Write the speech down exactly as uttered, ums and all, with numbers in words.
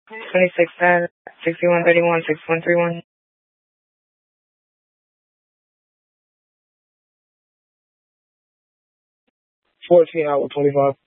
twenty-six ten, sixty-one thirty-one, sixty-one thirty-one. fourteen hour twenty-five.